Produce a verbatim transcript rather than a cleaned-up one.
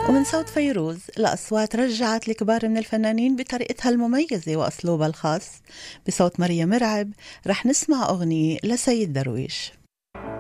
ومن صوت فيروز الأصوات رجعت لكبار من الفنانين بطريقتها المميزة وأسلوبها الخاص. بصوت مريم مرعب رح نسمع أغنية لسيد درويش.